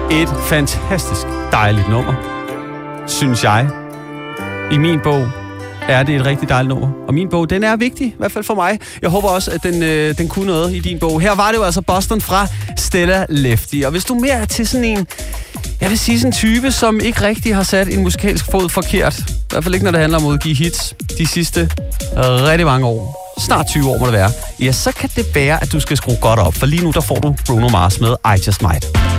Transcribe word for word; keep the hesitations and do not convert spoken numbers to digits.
Et fantastisk dejligt nummer, synes jeg. I min bog er det et rigtig dejligt nummer. Og min bog, den er vigtig, i hvert fald for mig. Jeg håber også, at den, øh, den kunne noget i din bog. Her var det jo altså Boston fra Stella Lefty. Og hvis du mere er til sådan en, jeg vil sige sådan en type, som ikke rigtig har sat en musikalsk fod forkert, i hvert fald ikke, når det handler om at udgive hits, de sidste øh, rigtig mange år, snart tyve år må det være, ja, så kan det være, at du skal skrue godt op. For lige nu, der får du Bruno Mars med I Just Might.